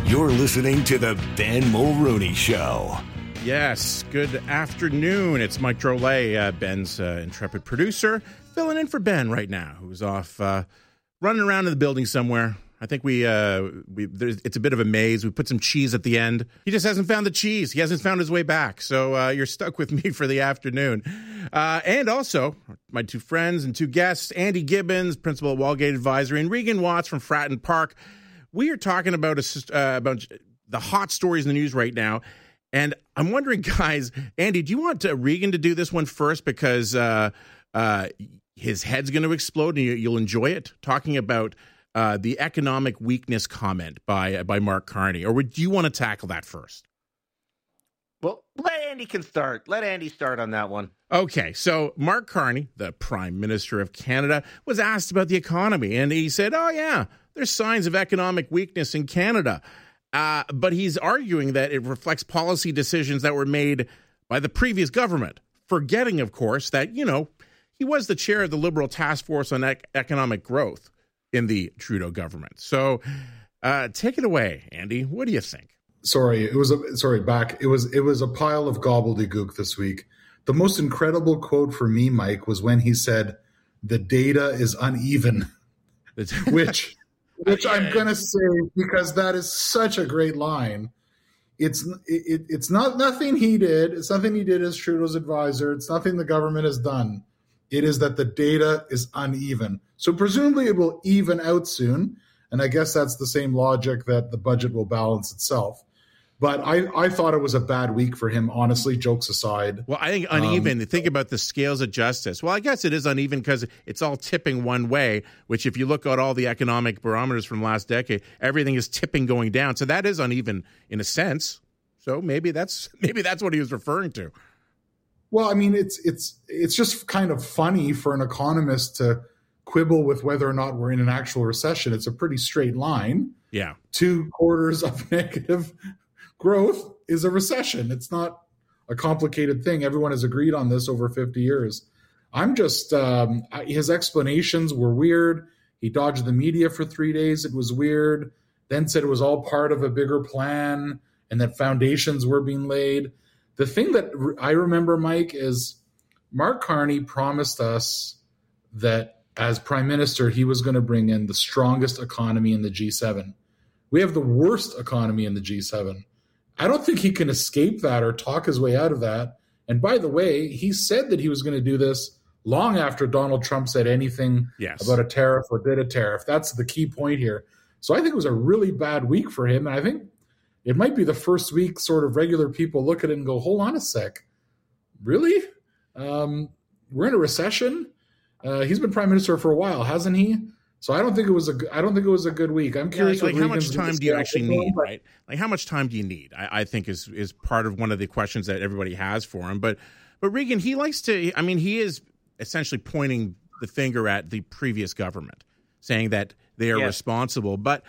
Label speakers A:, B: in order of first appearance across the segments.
A: You're listening to the Ben Mulroney Show.
B: Yes, good afternoon. It's Mike Drolet, Ben's intrepid producer, filling in for Ben right now, who's off running around in the building somewhere. I think it's a bit of a maze. We put some cheese at the end. He just hasn't found the cheese. He hasn't found his way back. So you're stuck with me for the afternoon. And also, my two friends and two guests, Andy Gibbons, principal at Wallgate Advisory, and Regan Watts from Fratton Park. We are talking about the hot stories in the news right now. And I'm wondering, guys, Andy, do you want Regan to do this one first because his head's going to explode and you'll enjoy it? Talking about the economic weakness comment by Mark Carney, or would you want to tackle that first?
C: Well, let Andy start on that one.
B: Okay, so Mark Carney, the Prime Minister of Canada, was asked about the economy, and he said, oh, yeah, there's signs of economic weakness in Canada. But he's arguing that it reflects policy decisions that were made by the previous government, forgetting, of course, that, he was the chair of the Liberal Task Force on Economic Growth in the Trudeau government. So take it away, Andy. What do you think?
D: It was a pile of gobbledygook this week. The most incredible quote for me, Mike, was when he said, "The data is uneven," which I'm going to say because that is such a great line. It's not nothing he did. It's nothing he did as Trudeau's advisor. It's nothing the government has done. It is that the data is uneven. So presumably it will even out soon. And I guess that's the same logic that the budget will balance itself. But I thought it was a bad week for him, honestly, jokes aside.
B: Well, I think uneven, think about the scales of justice. Well, I guess it is uneven because it's all tipping one way, which if you look at all the economic barometers from last decade, everything is tipping going down. So that is uneven in a sense. So maybe that's what he was referring to.
D: Well, I mean, it's just kind of funny for an economist to quibble with whether or not we're in an actual recession. It's a pretty straight line.
B: Yeah.
D: 2 quarters of negative growth is a recession. It's not a complicated thing. Everyone has agreed on this over 50 years. I'm just, his explanations were weird. He dodged the media for 3 days. It was weird. Then said it was all part of a bigger plan and that foundations were being laid. The thing that I remember, Mike, is Mark Carney promised us that as Prime Minister, he was going to bring in the strongest economy in the G7. We have the worst economy in the G7. I don't think he can escape that or talk his way out of that. And by the way, he said that he was going to do this long after Donald Trump said anything about a tariff or did a tariff. That's the key point here. So I think it was a really bad week for him. And I think it might be the first week sort of regular people look at it and go, hold on a sec. Really? We're in a recession? He's been prime minister for a while, hasn't he? So I don't think it was a good week. I'm curious.
B: Like how much time do you actually need, right? Like how much time do you need? I think is part of one of the questions that everybody has for him. But Regan, he likes to. I mean, he is essentially pointing the finger at the previous government, saying that they are responsible. But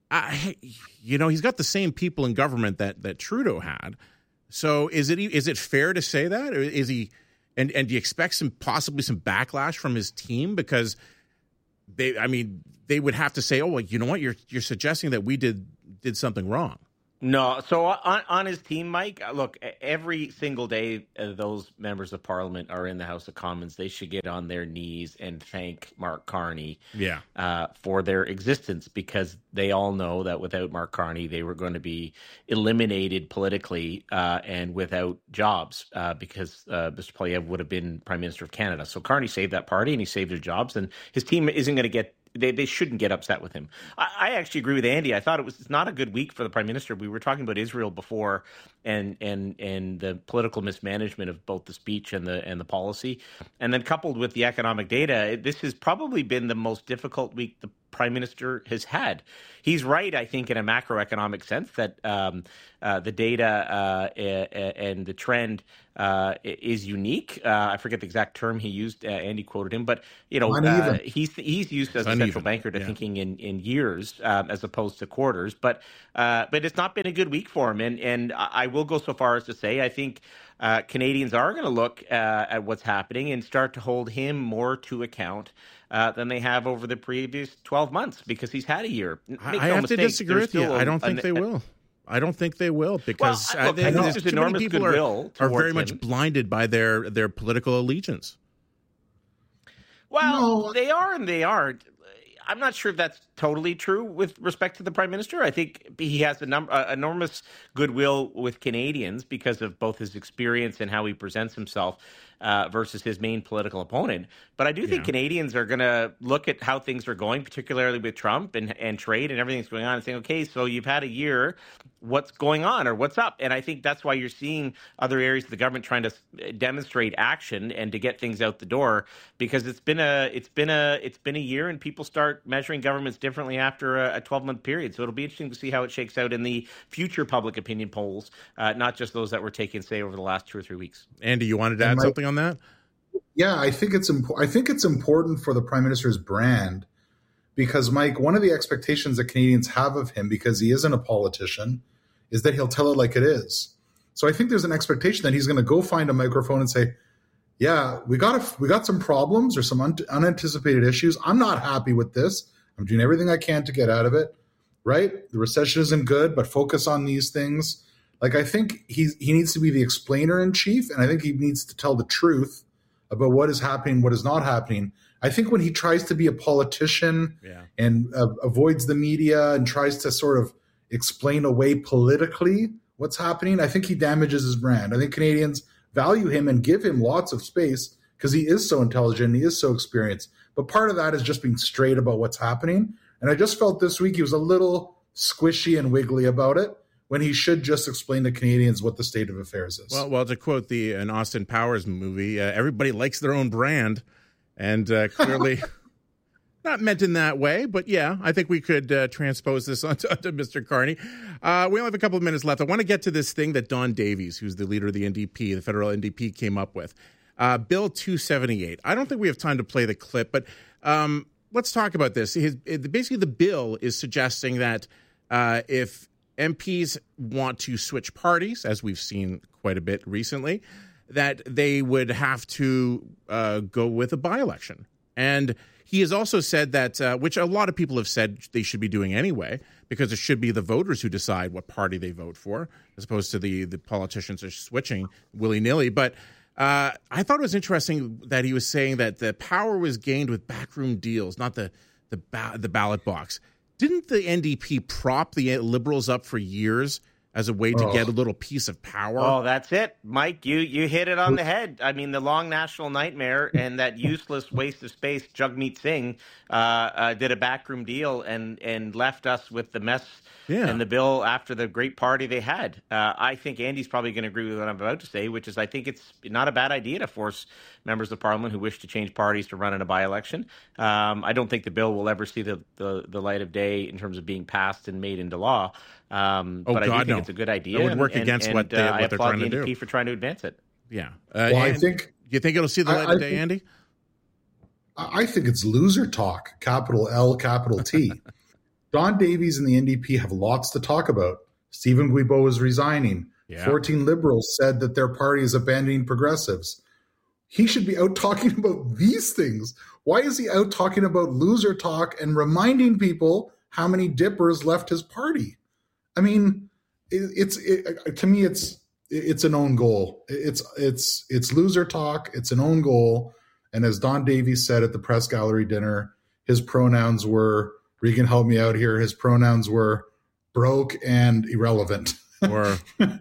B: he's got the same people in government that Trudeau had. So is it fair to say that, or is he? And do you expect possibly some backlash from his team because? They would have to say, oh, well, you know what? You're suggesting that we did something wrong.
C: No. So on his team, Mike, look, every single day those members of Parliament are in the House of Commons. They should get on their knees and thank Mark Carney for their existence because they all know that without Mark Carney, they were going to be eliminated politically and without jobs because Mr. Poilievre would have been Prime Minister of Canada. So Carney saved that party and he saved their jobs, and his team isn't going to get They shouldn't get upset with him. I actually agree with Andy. I thought it's not a good week for the Prime Minister. We were talking about Israel before and the political mismanagement of both the speech and the policy. And then coupled with the economic data, this has probably been the most difficult week the Prime Minister has had. He's right, I think, in a macroeconomic sense that the data and the trend is unique. I forget the exact term he used. Andy quoted him, but he's used as a central banker to thinking in years as opposed to quarters. But it's not been a good week for him, and I will go so far as to say I think Canadians are going to look at what's happening and start to hold him more to account than they have over the previous 12 months because he's had a year.
B: I have to disagree with you. I don't think they will. I don't think they will because
C: I think there's enormous goodwill
B: are very much blinded by their political allegiance.
C: Well, no. They are and they aren't. I'm not sure if that's totally true with respect to the Prime Minister. I think he has enormous goodwill with Canadians because of both his experience and how he presents himself versus his main political opponent. But I do think Canadians are going to look at how things are going, particularly with Trump and trade and everything that's going on, and saying, okay, so you've had a year. What's going on or what's up? And I think that's why you're seeing other areas of the government trying to demonstrate action and to get things out the door, because it's been a year and people start measuring governments differently after a 12-month period. So it'll be interesting to see how it shakes out in the future public opinion polls, not just those that were taken, say, over the last 2 or 3 weeks.
B: Andy, you wanted to add something on that?
D: Yeah, I think it's important for the Prime Minister's brand because, Mike, one of the expectations that Canadians have of him, because he isn't a politician, is that he'll tell it like it is. So I think there's an expectation that he's going to go find a microphone and say, yeah, we got some problems or some unanticipated issues. I'm not happy with this. I'm doing everything I can to get out of it, right? The recession isn't good, but focus on these things. Like, I think he needs to be the explainer in chief, and I think he needs to tell the truth about what is happening, what is not happening. I think when he tries to be a politician and avoids the media and tries to sort of explain away politically what's happening, I think he damages his brand. I think Canadians value him and give him lots of space because he is so intelligent, he is so experienced. But part of that is just being straight about what's happening. And I just felt this week he was a little squishy and wiggly about it when he should just explain to Canadians what the state of affairs is.
B: Well, to quote an Austin Powers movie, everybody likes their own brand, and clearly not meant in that way, but yeah, I think we could transpose this onto Mr. Carney. We only have a couple of minutes left. I want to get to this thing that Don Davies, who's the leader of the NDP, the federal NDP, came up with. Bill 278. I don't think we have time to play the clip, but let's talk about this. Basically, the bill is suggesting that if MPs want to switch parties, as we've seen quite a bit recently, that they would have to go with a by-election. And he has also said that, which a lot of people have said they should be doing anyway, because it should be the voters who decide what party they vote for, as opposed to the politicians are switching willy-nilly. But I thought it was interesting that he was saying that the power was gained with backroom deals, not the ballot box. Didn't the NDP prop the Liberals up for years as a way to get a little piece of power?
C: Oh, that's it, Mike. You hit it on the head. I mean, the long national nightmare and that useless waste of space, Jagmeet Singh, did a backroom deal and left us with the mess and the bill after the great party they had. I think Andy's probably going to agree with what I'm about to say, which is I think it's not a bad idea to force members of Parliament who wish to change parties to run in a by-election. I don't think the bill will ever see the light of day in terms of being passed and made into law. But I do think it's a good idea.
B: It would work against what they're trying to do.
C: I applaud the NDP for trying to advance it.
B: Yeah.
D: I think...
B: You think it'll see the light of day, Andy?
D: I think it's loser talk, capital L, capital T. Don Davies and the NDP have lots to talk about. Stephen Guilbeault is resigning. 14 Liberals said that their party is abandoning progressives. He should be out talking about these things. Why is he out talking about loser talk and reminding people how many dippers left his party? I mean, to me, it's an own goal. It's loser talk. It's an own goal. And as Don Davies said at the press gallery dinner, his pronouns were, Regan, help me out here. His pronouns were broke and irrelevant.
B: Or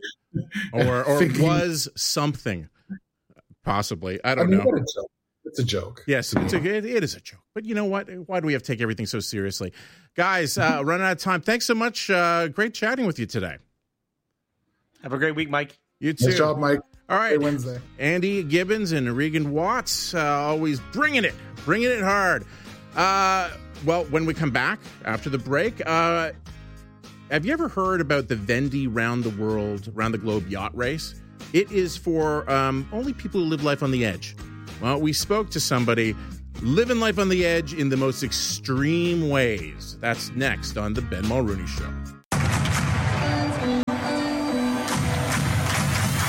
B: was something, possibly. I don't know.
D: What a joke. It's a joke.
B: Yes, it is a joke. But you know what? Why do we have to take everything so seriously? Guys, running out of time. Thanks so much. Great chatting with you today.
C: Have a great week, Mike.
B: You too.
D: Nice job, Mike.
B: All right.
D: Wednesday.
B: Andy Gibbons and Regan Watts, always bringing it hard. Well, when we come back after the break, have you ever heard about the Vendée round the globe yacht race? It is for only people who live life on the edge. Well, we spoke to somebody living life on the edge in the most extreme ways. That's next on the Ben Mulroney Show.
A: That's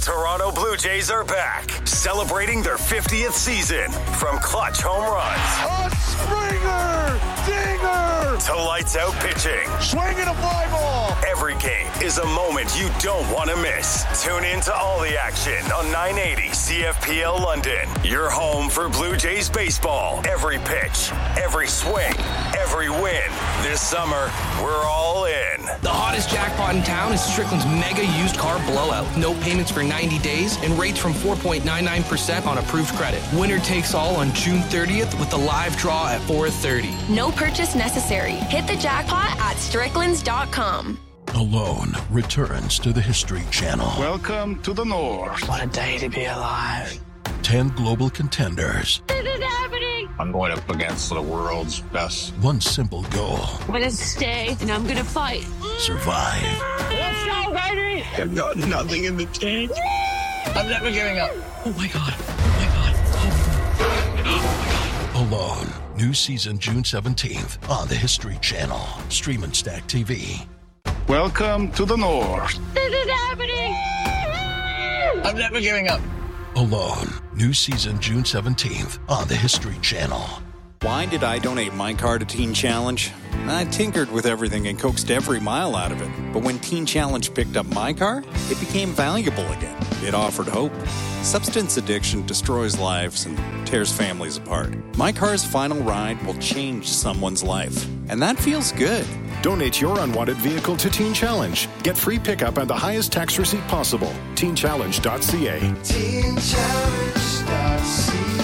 A: Toronto Blue Jays are back, celebrating their 50th season. From clutch home runs,
E: a Springer, dinger,
A: to lights out pitching.
E: Swinging a fly ball.
A: Every game is a moment you don't want to miss. Tune in to all the action on 980 CFPL London. Your home for Blue Jays baseball. Every pitch, every swing, every win. This summer, we're all in.
F: The hottest jackpot in town is Strickland's mega used car blowout. No payments for 90 days and rates from 4.99% on approved credit. Winner takes all on June 30th with the live draw at 4:30.
G: No purchase necessary. Hit the jackpot at Stricklands.com.
H: Alone returns to the History Channel.
E: Welcome to the North.
F: What a day to be alive.
H: 10 global contenders.
G: This is happening.
I: I'm going up against the world's best.
H: One simple goal.
G: I'm going to stay and I'm going to fight.
H: Survive.
G: Let's go, baby.
I: I've got nothing in the tank.
F: I'm never giving up.
H: Oh my God. Oh my God. Oh my God. Alone. New season June 17th on the History Channel. Stream and Stack TV.
E: Welcome to the North.
G: This is happening.
F: I'm never giving up.
H: Alone. New season June 17th on the History Channel.
J: Why did I donate my car to Teen Challenge? I tinkered with everything and coaxed every mile out of it. But when Teen Challenge picked up my car, it became valuable again. It offered hope. Substance addiction destroys lives and tears families apart. My car's final ride will change someone's life. And that feels good.
K: Donate your unwanted vehicle to Teen Challenge. Get free pickup and the highest tax receipt possible. TeenChallenge.ca.
E: TeenChallenge.ca.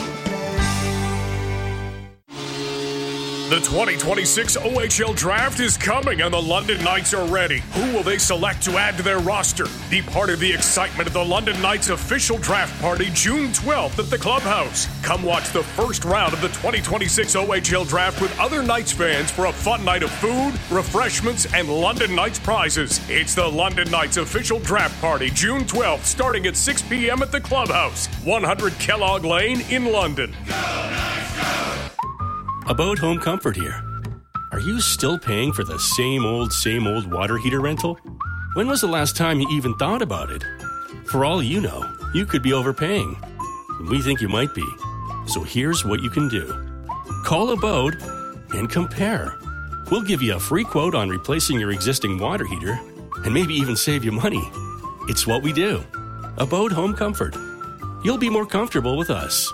L: The 2026 OHL Draft is coming and the London Knights are ready. Who will they select to add to their roster? Be part of the excitement of the London Knights official draft party June 12th at the Clubhouse. Come watch the first round of the 2026 OHL Draft with other Knights fans for a fun night of food, refreshments, and London Knights prizes. It's the London Knights official draft party June 12th starting at 6 p.m. at the Clubhouse, 100 Kellogg Lane in London.
M: Go Knights, go! About Home Comfort here. Are you still paying for the same old water heater rental? When was the last time you even thought about it? For all you know, you could be overpaying. We think you might be. So here's what you can do. Call Abode and compare. We'll give you a free quote on replacing your existing water heater and maybe even save you money. It's what we do. Abode Home Comfort. You'll be more comfortable with us.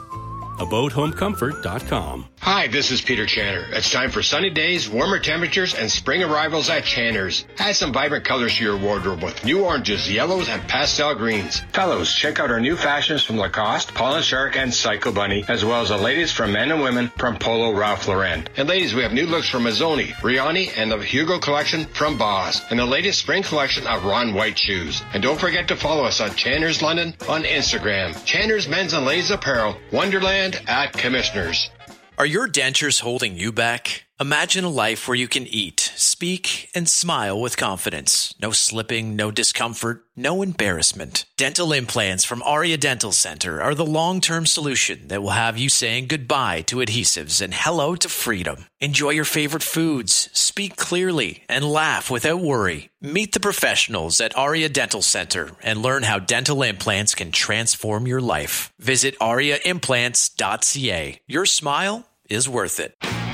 M: AbodeHomeComfort.com.
N: Hi, this is Peter Channer. It's time for sunny days, warmer temperatures, and spring arrivals at Channer's. Add some vibrant colors to your wardrobe with new oranges, yellows, and pastel greens. Fellows, check out our new fashions from Lacoste, Paul & Shark, and Psycho Bunny, as well as the latest from men and women from Polo Ralph Lauren. And ladies, we have new looks from Mazzoni, Riani, and the Hugo collection from Boss, and the latest spring collection of Ron White shoes. And don't forget to follow us on Channer's London on Instagram. Channer's Men's and Ladies Apparel, Wonderland at Commissioners.
O: Are your dentures holding you back? Imagine a life where you can eat, speak, and smile with confidence. No slipping, no discomfort, no embarrassment. Dental implants from Aria Dental Center are the long-term solution that will have you saying goodbye to adhesives and hello to freedom. Enjoy your favorite foods, speak clearly, and laugh without worry. Meet the professionals at Aria Dental Center and learn how dental implants can transform your life. Visit ariaimplants.ca. Your smile is worth it.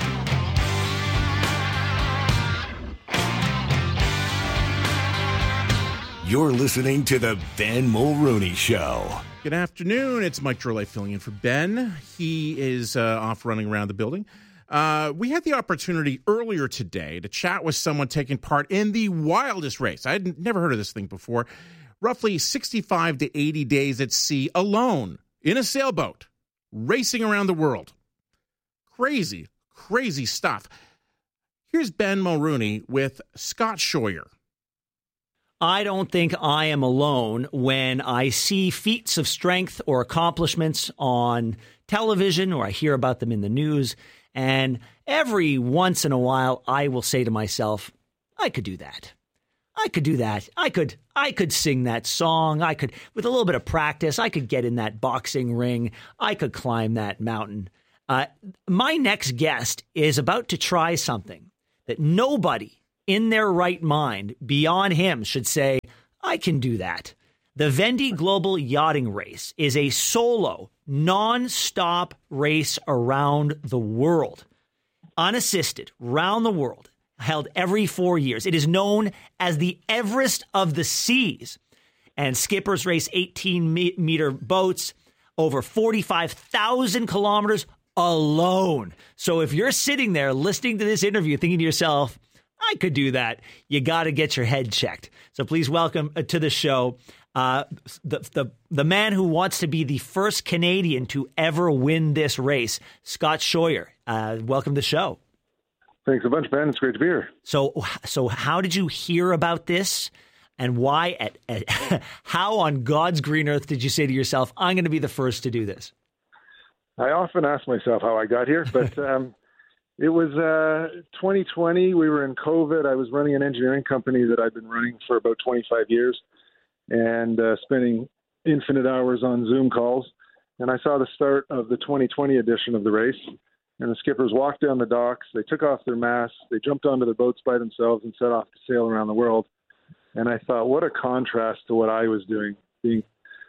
A: You're listening to the Ben Mulrooney Show.
B: Good afternoon. It's Mike Drolet filling in for Ben. He is off running around the building. We had the opportunity earlier today to chat with someone taking part in the wildest race. I had never heard of this thing before. Roughly 65 to 80 days at sea alone in a sailboat, racing around the world. Crazy, crazy stuff. Here's Ben Mulrooney with Scott Scheuer.
P: I don't think I am alone when I see feats of strength or accomplishments on television or I hear about them in the news. And every once in a while, I will say to myself, I could do that. I could do that. I could sing that song. I could, with a little bit of practice, I could get in that boxing ring. I could climb that mountain. My next guest is about to try something that nobody in their right mind beyond him should say, I can do that. The Vendée Global Yachting Race is a solo, non-stop race around the world, unassisted, round the world, held every 4 years. It is known as the Everest of the Seas, and skippers race 18-meter boats over 45,000 kilometers alone. So if you're sitting there listening to this interview thinking to yourself, I could do that, you got to get your head checked. So please welcome to the show the man who wants to be the first Canadian to ever win this race, Scott Scheuer. Welcome to the show.
Q: Thanks a bunch, Ben. It's great to be here.
P: So how did you hear about this, and why? How on God's green earth did you say to yourself, I'm going to be the first to do this?
Q: I often ask myself how I got here, but it was 2020. We were in COVID. I was running an engineering company that I'd been running for about 25 years. And spending infinite hours on Zoom calls. And I saw the start of the 2020 edition of the race. And the skippers walked down the docks. They took off their masks. They jumped onto their boats by themselves and set off to sail around the world. And I thought, what a contrast to what I was doing, being,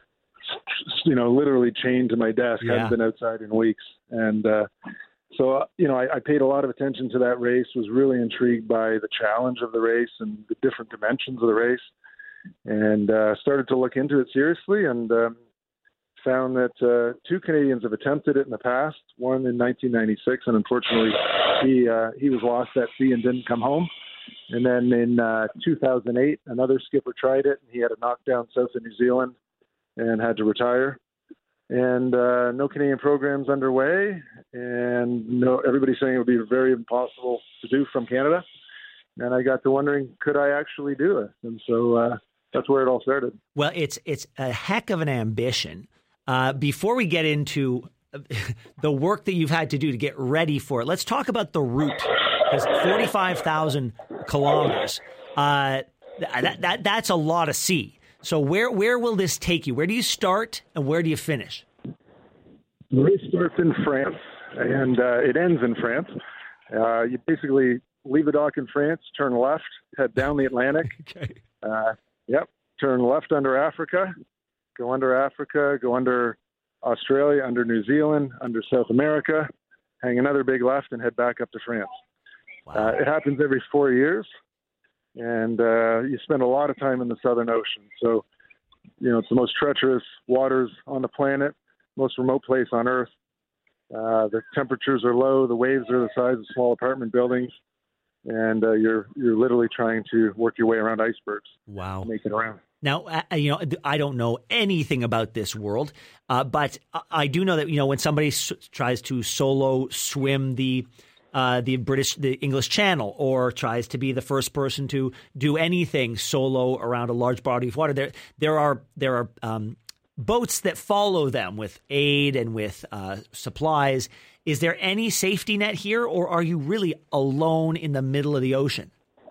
Q: literally chained to my desk. Yeah. Hadn't been outside in weeks. And so, I paid a lot of attention to that race, was really intrigued by the challenge of the race and the different dimensions of the race. And started to look into it seriously, and found that 2 Canadians have attempted it in the past, one in 1996, and unfortunately he was lost at sea and didn't come home. And then in 2008, another skipper tried it, and he had a knockdown south of New Zealand and had to retire. And no Canadian programs underway, and everybody's saying it would be very impossible to do from Canada. And I got to wondering, could I actually do it? And so that's where it all started.
P: Well, it's a heck of an ambition. Before we get into the work that you've had to do to get ready for it, let's talk about the route. Because 45,000 kilometers, that's a lot of sea. So where will this take you? Where do you start and where do you finish?
Q: The race starts in France, and it ends in France. You basically leave the dock in France, turn left, head down the Atlantic.
P: Okay.
Q: Turn left under Africa, go under Australia, under New Zealand, under South America, hang another big left, and head back up to France. Wow. It happens every 4 years, and you spend a lot of time in the Southern Ocean. So, it's the most treacherous waters on the planet, most remote place on Earth. The temperatures are low, the waves are the size of small apartment buildings. And you're literally trying to work your way around icebergs.
P: Wow.
Q: Make it around.
P: Now, I don't know anything about this world, but I do know that, when somebody tries to solo swim the English Channel, or tries to be the first person to do anything solo around a large body of water, there are boats that follow them with aid and with supplies. Is there any safety net here, or are you really alone in the middle of the ocean?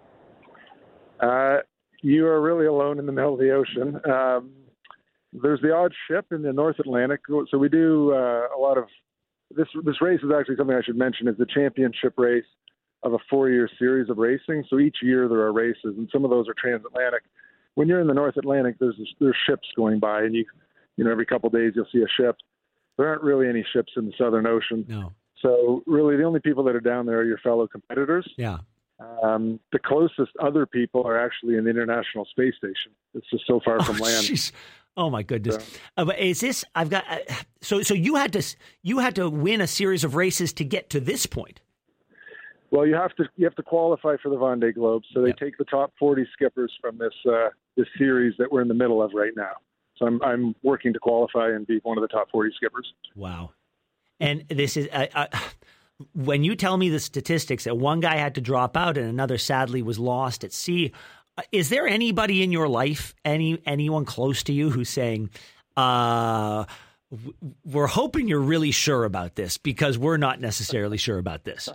Q: You are really alone in the middle of the ocean. There's the odd ship in the North Atlantic. So we do a lot of this. This race is actually something I should mention, is the championship race of a 4-year series of racing. So each year there are races, and some of those are transatlantic. When you're in the North Atlantic, there's ships going by, and every couple of days you'll see a ship. There aren't really any ships in the Southern Ocean.
P: No.
Q: So really the only people that are down there are your fellow competitors.
P: Yeah.
Q: The closest other people are actually in the International Space Station. It's just so far from land.
P: Geez. Oh my goodness! But is this? I've got. So you had to win a series of races to get to this point.
Q: Well, you have to qualify for the Vendée Globe. So they take the top 40 skippers from this series that we're in the middle of right now. So I'm working to qualify and be one of the top 40 skippers.
P: Wow. And this is when you tell me the statistics that one guy had to drop out and another sadly was lost at sea. Is there anybody in your life, anyone close to you, who's saying, we're hoping you're really sure about this because we're not necessarily sure about this?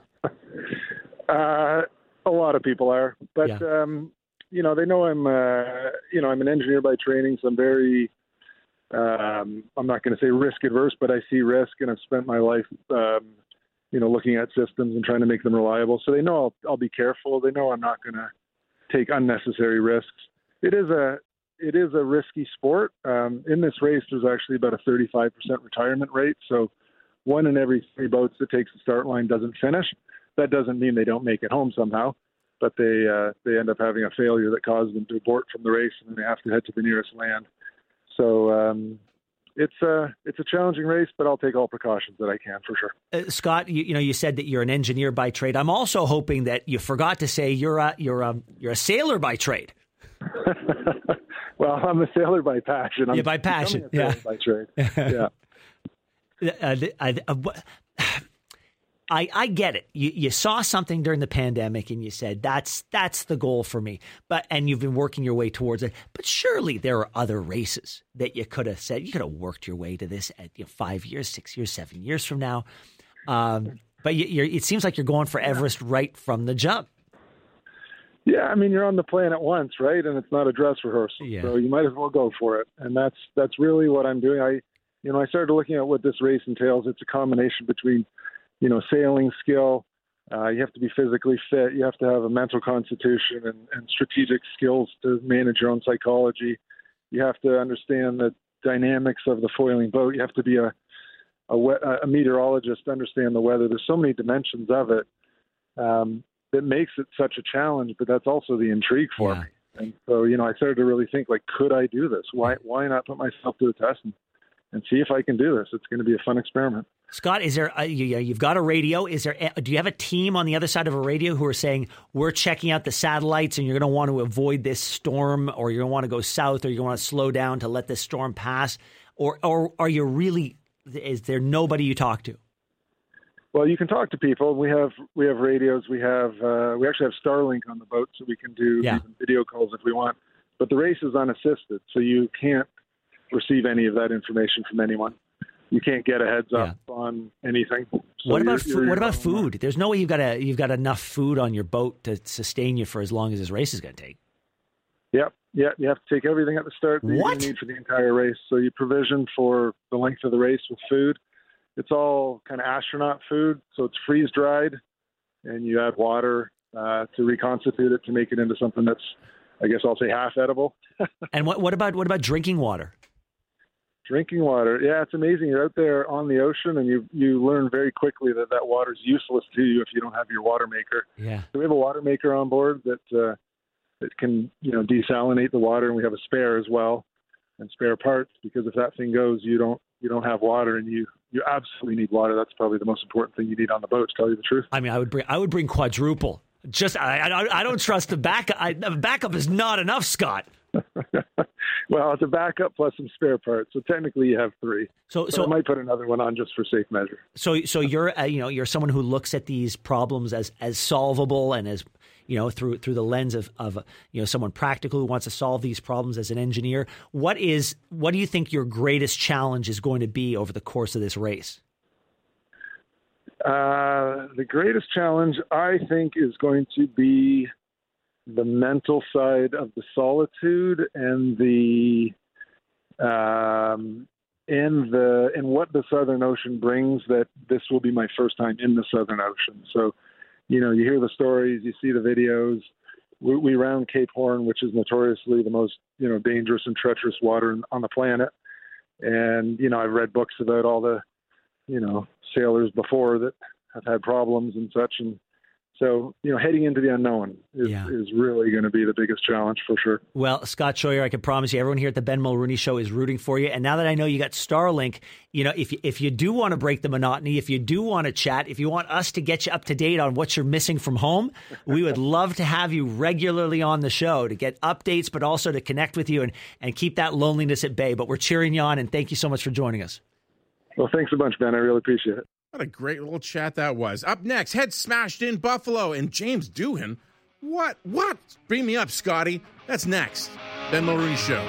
Q: A lot of people are, but they know I'm I'm an engineer by training, so I'm very I'm not going to say risk adverse, but I see risk, and I've spent my life looking at systems and trying to make them reliable. So they know I'll be careful. They know I'm not going to take unnecessary risks. It is it is a risky sport. In this race, there's actually about a 35% retirement rate. So 1 in every 3 boats that takes the start line doesn't finish. That doesn't mean they don't make it home somehow, but they end up having a failure that causes them to abort from the race, and then they have to head to the nearest land. So it's a challenging race, but I'll take all precautions that I can for sure.
P: Scott, you said that you're an engineer by trade. I'm also hoping that you forgot to say you're a sailor by trade.
Q: Well, I'm a sailor by passion.
P: By passion.
Q: Yeah. By trade. Yeah.
P: I get it. You saw something during the pandemic and you said, that's the goal for me. And you've been working your way towards it. But surely there are other races that you could have said, you could have worked your way to this at 5 years, 6 years, 7 years from now. But it seems like you're going for Everest right from the jump.
Q: Yeah, I mean, you're on the planet once, right? And it's not a dress rehearsal. Yeah. So you might as well go for it. And that's really what I'm doing. I started looking at what this race entails. It's a combination between, sailing skill. You have to be physically fit. You have to have a mental constitution and strategic skills to manage your own psychology. You have to understand the dynamics of the foiling boat. You have to be a meteorologist to understand the weather. There's so many dimensions of it that makes it such a challenge, but that's also the intrigue for me. And so, I started to really think, could I do this? Why not put myself to the test and see if I can do this? It's going to be a fun experiment.
P: Scott, is there? You've got a radio. Do you have a team on the other side of a radio who are saying we're checking out the satellites, and you're going to want to avoid this storm, or you're going to want to go south, or you're going to want to slow down to let this storm pass, or are you really? Is there nobody you talk to?
Q: Well, you can talk to people. We have radios. We actually have Starlink on the boat, so we can do even video calls if we want. But the race is unassisted, so you can't receive any of that information from anyone. You can't get a heads up on anything. So
P: what about food? There's no way you've got enough food on your boat to sustain you for as long as this race is going to take.
Q: Yep. Yeah, you have to take everything at the start that you need for the entire race. So you provision for the length of the race with food. It's all kind of astronaut food, so it's freeze dried, and you add water to reconstitute it to make it into something that's, I guess I'll say, half edible.
P: And what about drinking water?
Q: Drinking water, yeah, it's amazing. You're out there on the ocean, and you learn very quickly that water is useless to you if you don't have your water maker.
P: Yeah.
Q: So we have a water maker on board that can desalinate the water, and we have a spare as well, and spare parts, because if that thing goes, you don't have water, and you absolutely need water. That's probably the most important thing you need on the boat, to tell you the truth.
P: I mean, I would bring quadruple. Just I don't trust the backup. The backup is not enough, Scott.
Q: Well, it's a backup plus some spare parts, so technically you have 3. So I might put another one on just for safe measure.
P: So you're you're someone who looks at these problems as solvable, and as through the lens of someone practical who wants to solve these problems as an engineer. What do you think your greatest challenge is going to be over the course of this race?
Q: The greatest challenge, I think, is going to be the mental side of the solitude and what the Southern Ocean brings. That this will be my first time in the Southern Ocean. So, you hear the stories, you see the videos. We round Cape Horn, which is notoriously the most, dangerous and treacherous water on the planet. And, I've read books about all the, sailors before that have had problems and such. And so, heading into the unknown is really going to be the biggest challenge for sure.
P: Well, Scott Scheuer, I can promise you, everyone here at the Ben Mulrooney Show is rooting for you. And now that I know you got Starlink, if you do want to break the monotony, if you do want to chat, if you want us to get you up to date on what you're missing from home, we would love to have you regularly on the show to get updates, but also to connect with you and keep that loneliness at bay. But we're cheering you on, and thank you so much for joining us.
Q: Well, thanks a bunch, Ben. I really appreciate it.
B: What a great little chat that was. Up next, head smashed in Buffalo and James Doohan. What? Bring me up, Scotty. That's next. Ben Mulrooney Show.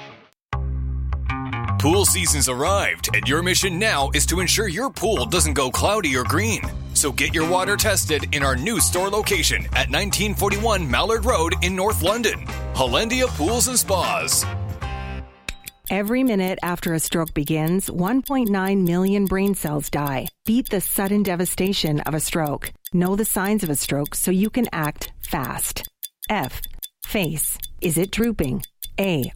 R: Pool season's arrived, and your mission now is to ensure your pool doesn't go cloudy or green. So get your water tested in our new store location at 1941 Mallard Road in North London. Hollandia Pools and Spas.
S: Every minute after a stroke begins, 1.9 million brain cells die. Beat the sudden devastation of a stroke. Know the signs of a stroke so you can act fast. F. Face. Is it drooping? A.